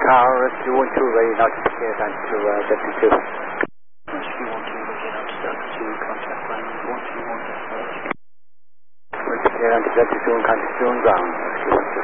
Tower, Rescue 1-2, ready now to pick it onto Deputy 2. Rescue 1-2, ready now to Delta 2, contact line 121. We'll pick it onto Deputy 2 and contact 2 on ground. Rescue.